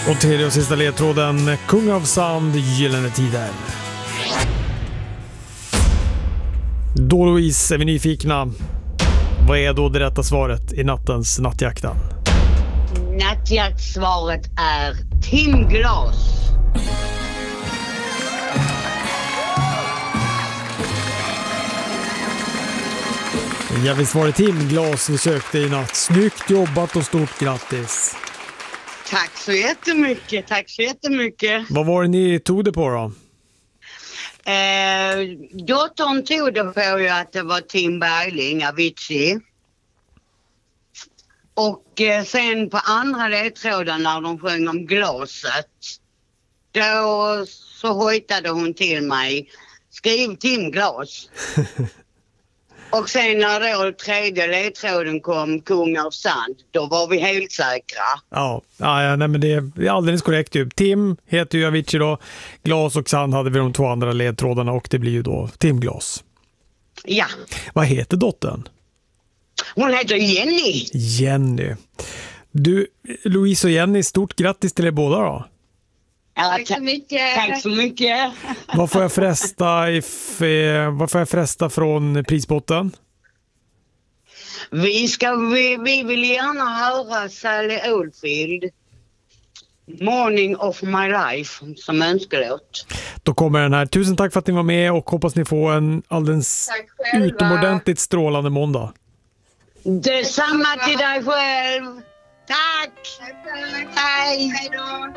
Och tredje och sista ledtråden, Kung av Sand, Gyllene Tider. Då Louise är vi nyfikna. Vad är då det rätta svaret i nattens nattjakten? Nattjaktsvaret är timglas. Ja, visst var det timglas vi sökte i natt. Snyggt jobbat och stort grattis. Tack så jättemycket, tack så jättemycket. Vad var det ni tog det på då? Dottern tog det på ju att det var Tim Bergling, Avicii. Och sen på andra ledtråden när de sjöng om glaset, då så hojtade hon till mig, skriv Tim Glas. Och sen när då tredje ledtråden kom, Kung av Sand, då var vi helt säkra. Ja, nej, men det är alldeles korrekt ju. Tim heter ju Avicii då. Glas och Sand hade vi de två andra ledtrådarna och det blir ju då Tim Glas. Ja. Vad heter dottern? Hon heter Jenny. Jenny. Du, Louise och Jenny, stort grattis till er båda då. Tack så mycket. Tack så mycket. Vad får jag fresta från prisbotten? Vi vill gärna höra Sally Oldfield, Morning of My Life, som önskelåt. Då kommer den här. Tusen tack för att ni var med och hoppas ni får en alldeles utomordentligt strålande måndag. Detsamma till dig själv. Tack. Hej.